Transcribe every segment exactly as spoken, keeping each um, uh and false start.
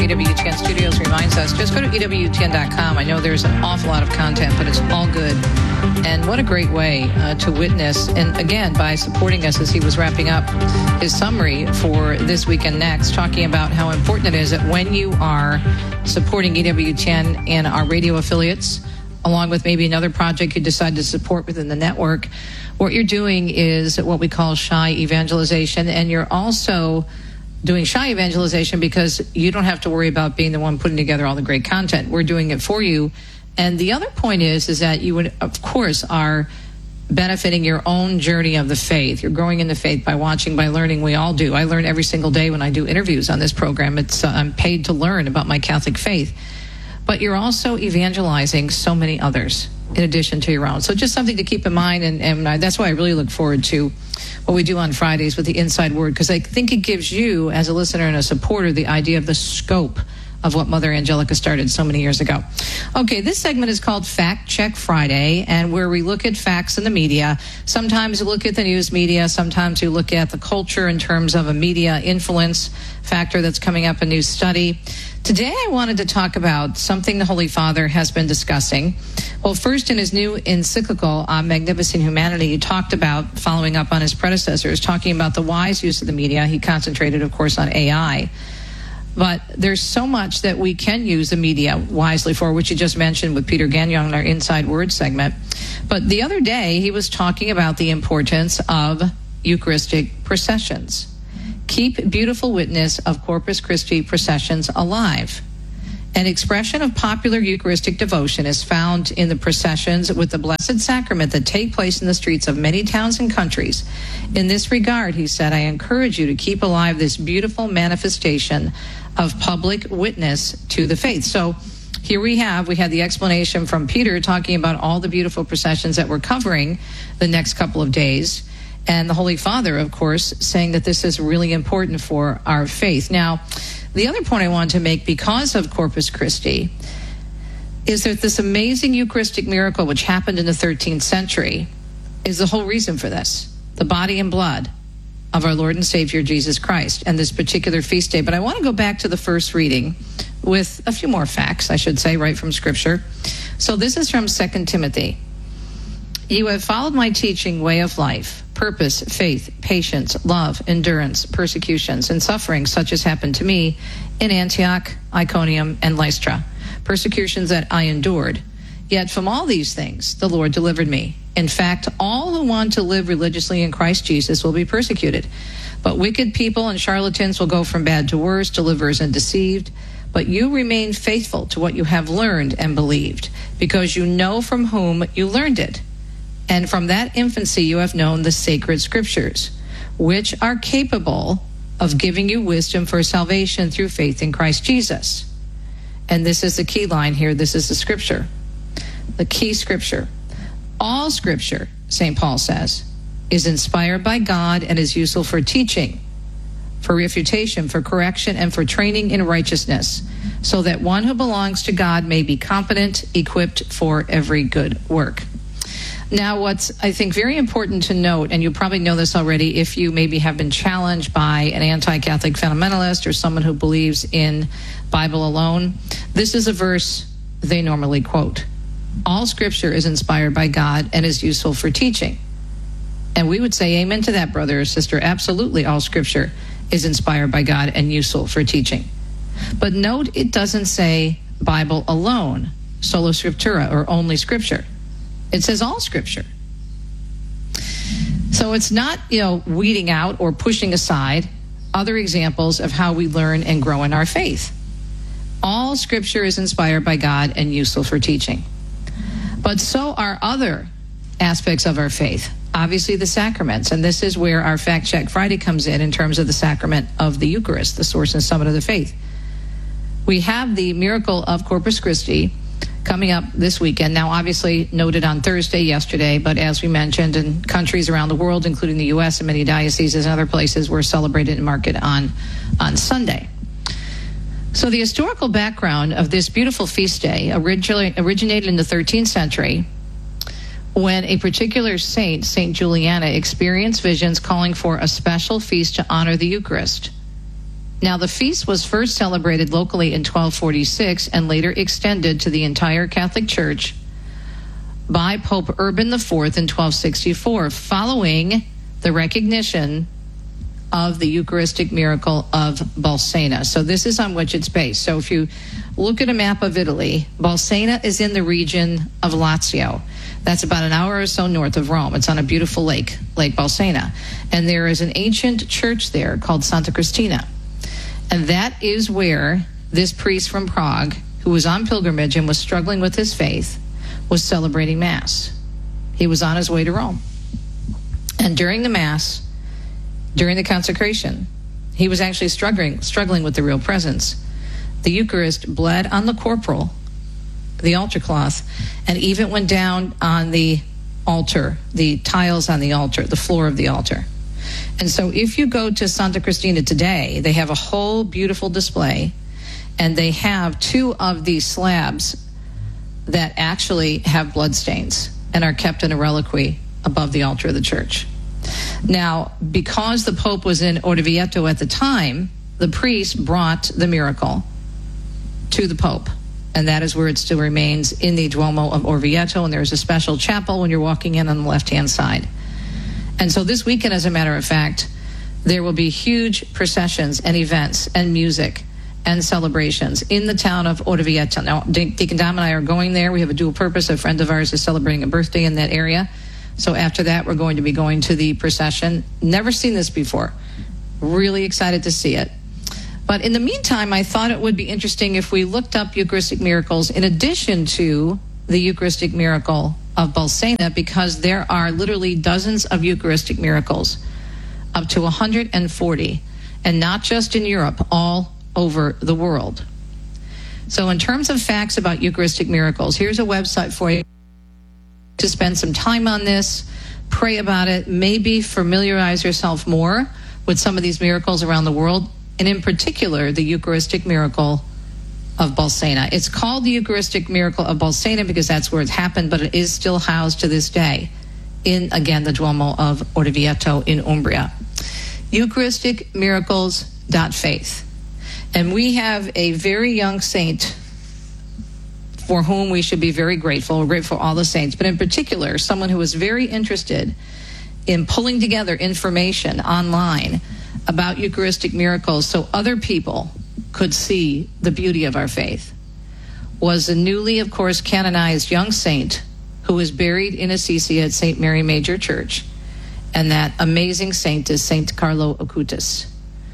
E W T N Studios reminds us, just go to E W T N dot com. I know there's an awful lot of content, but it's all good. And what a great way uh, to witness. And again, by supporting us as he was wrapping up his summary for this week and next, talking about how important it is that when you are supporting E W T N and our radio affiliates, along with maybe another project you decide to support within the network, what you're doing is what we call shy evangelization. And you're also doing shy evangelization because you don't have to worry about being the one putting together all the great content. We're doing it for you. And the other point is, is that you would, of course, are benefiting your own journey of the faith. You're growing in the faith by watching, by learning. We all do. I learn every single day when I do interviews on this program. It's uh, I'm paid to learn about my Catholic faith. But you're also evangelizing so many others in addition to your own. So just something to keep in mind, and, and I, that's why I really look forward to what we do on Fridays with the Inside Word, because I think it gives you, as a listener and a supporter, the idea of the scope of what Mother Angelica started so many years ago. Okay, this segment is called Fact Check Friday, and where we look at facts in the media. Sometimes we look at the news media, sometimes we look at the culture in terms of a media influence factor that's coming up, a new study. Today I wanted to talk about something the Holy Father has been discussing. Well, first in his new encyclical on Magnificent Humanity, he talked about, following up on his predecessors, talking about the wise use of the media. He concentrated, of course, on A I. But there's so much that we can use the media wisely for, which you just mentioned with Peter Gagnon in our Inside Word segment. But the other day, he was talking about the importance of Eucharistic processions. Keep beautiful witness of Corpus Christi processions alive. An expression of popular Eucharistic devotion is found in the processions with the Blessed Sacrament that take place in the streets of many towns and countries. In this regard, he said, I encourage you to keep alive this beautiful manifestation of public witness to the faith. So here we have, we had the explanation from Peter talking about all the beautiful processions that we're covering the next couple of days. And the Holy Father, of course, saying that this is really important for our faith. Now, the other point I want to make because of Corpus Christi is that this amazing Eucharistic miracle, which happened in the thirteenth century, is the whole reason for this, the body and blood of our Lord and Savior Jesus Christ, and this particular feast day. But I want to go back to the first reading with a few more facts, I should say, right from Scripture. So this is from Second Timothy. You have followed my teaching, way of life, purpose, faith, patience, love, endurance, persecutions, and suffering such as happened to me in Antioch, Iconium, and Lystra, persecutions that I endured. Yet from all these things the Lord delivered me. In fact, all who want to live religiously in Christ Jesus will be persecuted. But wicked people and charlatans will go from bad to worse, deliverers and deceived. But you remain faithful to what you have learned and believed, because you know from whom you learned it. And from that infancy you have known the sacred Scriptures, which are capable of giving you wisdom for salvation through faith in Christ Jesus. And this is the key line here. This is the Scripture, the key Scripture. All Scripture, Saint Paul says, is inspired by God and is useful for teaching, for refutation, for correction, and for training in righteousness, so that one who belongs to God may be competent, equipped for every good work. Now, what's, I think, very important to note, and you probably know this already if you maybe have been challenged by an anti-Catholic fundamentalist or someone who believes in Bible alone, this is a verse they normally quote. All Scripture is inspired by God and is useful for teaching. And we would say amen to that, brother or sister. Absolutely, all Scripture is inspired by God and useful for teaching. But note, it doesn't say Bible alone, sola scriptura, or only Scripture. It says all Scripture. So it's not, you know, weeding out or pushing aside other examples of how we learn and grow in our faith. All Scripture is inspired by God and useful for teaching. But so are other aspects of our faith. Obviously, the sacraments. And this is where our Fact Check Friday comes in, in terms of the sacrament of the Eucharist, the source and summit of the faith. We have the miracle of Corpus Christi coming up this weekend. Now, obviously noted on Thursday, yesterday, but as we mentioned, in countries around the world, including the U S and many dioceses and other places, were celebrated and marked on, on Sunday. So the historical background of this beautiful feast day originally originated in the thirteenth century, when a particular saint, Saint Juliana, experienced visions calling for a special feast to honor the Eucharist. Now, the feast was first celebrated locally in twelve forty-six and later extended to the entire Catholic Church by Pope Urban the Fourth in twelve sixty-four, following the recognition of the Eucharistic miracle of Bolsena. So this is on which it's based. So if you look at a map of Italy, Bolsena is in the region of Lazio. That's about an hour or so north of Rome. It's on a beautiful lake, Lake Bolsena. And there is an ancient church there called Santa Cristina. And that is where this priest from Prague, who was on pilgrimage and was struggling with his faith, was celebrating Mass. He was on his way to Rome. And during the Mass, during the consecration, he was actually struggling, struggling with the real presence. The Eucharist bled on the corporal, the altar cloth, and even went down on the altar, the tiles on the altar, the floor of the altar. And so if you go to Santa Cristina today, they have a whole beautiful display, and they have two of these slabs that actually have bloodstains and are kept in a reliquary above the altar of the church. Now, because the Pope was in Orvieto at the time, the priest brought the miracle to the Pope, and that is where it still remains in the Duomo of Orvieto, and there's a special chapel when you're walking in on the left-hand side. And so this weekend, as a matter of fact, there will be huge processions and events and music and celebrations in the town of Orvieto. Now, Deacon Dom and I are going there. We have a dual purpose. A friend of ours is celebrating a birthday in that area. So after that, we're going to be going to the procession. Never seen this before. Really excited to see it. But in the meantime, I thought it would be interesting if we looked up Eucharistic miracles in addition to the Eucharistic miracle of Bolsena, because there are literally dozens of Eucharistic miracles, up to one hundred forty, and not just in Europe, all over the world. So in terms of facts about Eucharistic miracles, here's a website for you to spend some time on this, pray about it, maybe familiarize yourself more with some of these miracles around the world, and in particular, the Eucharistic miracle of Bolsena. It's called the Eucharistic miracle of Bolsena because that's where it happened, but it is still housed to this day in, again, the Duomo of Orvieto in Umbria. Eucharistic miracles dot faith. And we have a very young saint for whom we should be very grateful. We're grateful for all the saints, but in particular, someone who was very interested in pulling together information online about Eucharistic miracles so other people could see the beauty of our faith, was a newly, of course, canonized young saint who was buried in Assisi at Saint Mary Major Church. And that amazing saint is Saint Carlo Acutis.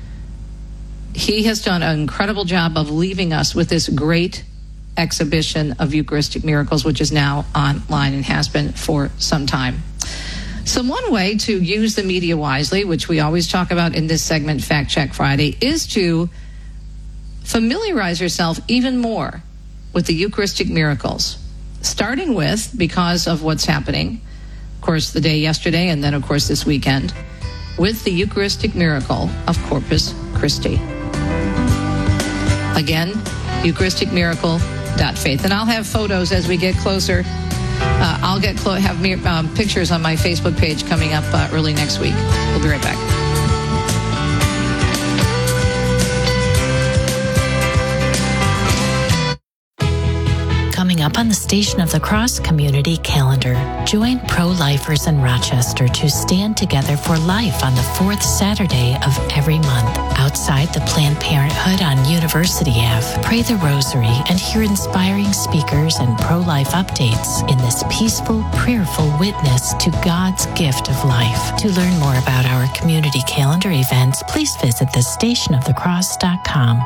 He has done an incredible job of leaving us with this great exhibition of Eucharistic miracles, which is now online and has been for some time. So one way to use the media wisely, which we always talk about in this segment, Fact Check Friday, is to familiarize yourself even more with the Eucharistic miracles, starting with, because of what's happening, of course, the day yesterday, and then, of course, this weekend, with the Eucharistic miracle of Corpus Christi. Again, Eucharistic miracle dot faith. And I'll have photos as we get closer. Uh, I'll get clo- have me- um, pictures on my Facebook page coming up uh, early next week. We'll be right back. Coming up on the Station of the Cross Community Calendar, join pro-lifers in Rochester to stand together for life on the fourth Saturday of every month. Outside the Planned Parenthood on University Avenue, pray the Rosary and hear inspiring speakers and pro-life updates in this peaceful, prayerful witness to God's gift of life. To learn more about our community calendar events, please visit the station of the cross dot com.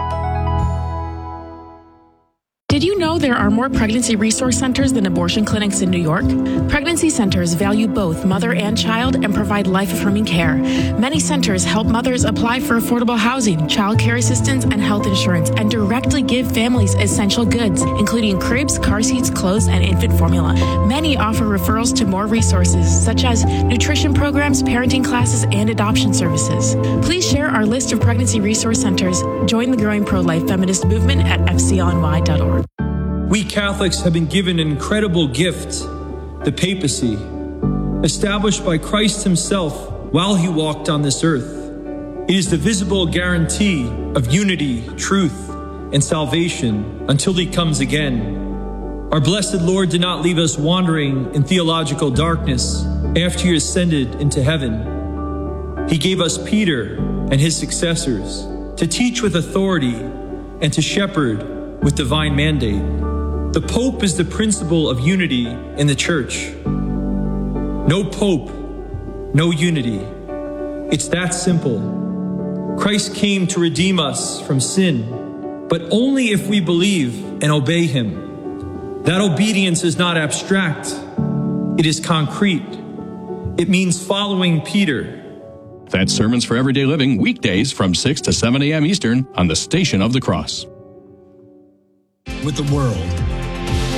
Did you know there are more pregnancy resource centers than abortion clinics in New York? Pregnancy centers value both mother and child and provide life-affirming care. Many centers help mothers apply for affordable housing, child care assistance, and health insurance, and directly give families essential goods, including cribs, car seats, clothes, and infant formula. Many offer referrals to more resources, such as nutrition programs, parenting classes, and adoption services. Please share our list of pregnancy resource centers. Join the growing pro-life feminist movement at f c l n y dot org. We Catholics have been given an incredible gift, the papacy, established by Christ himself while he walked on this earth. It is the visible guarantee of unity, truth, and salvation until he comes again. Our blessed Lord did not leave us wandering in theological darkness after he ascended into heaven. He gave us Peter and his successors to teach with authority and to shepherd with divine mandate. The Pope is the principle of unity in the Church. No Pope, no unity. It's that simple. Christ came to redeem us from sin, but only if we believe and obey him. That obedience is not abstract. It is concrete. It means following Peter. That's Sermons for Everyday Living, weekdays from six to seven a.m. Eastern on the Station of the Cross. With the world